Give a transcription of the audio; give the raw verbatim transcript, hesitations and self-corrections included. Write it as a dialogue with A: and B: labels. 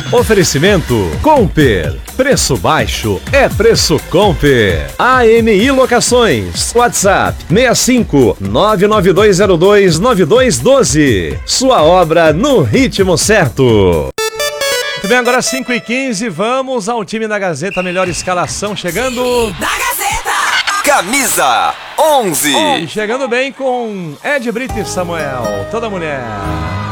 A: Oferecimento Comper. Preço baixo é preço Comper. A M I Locações. WhatsApp seis cinco nove nove dois zero dois nove dois um dois. Sua obra no ritmo certo. Muito bem, agora cinco e quinze, vamos ao time da Gazeta, melhor escalação chegando.
B: Da Gazeta!
C: Camisa onze.
A: E chegando bem com Ed Brito e Samuel, toda mulher.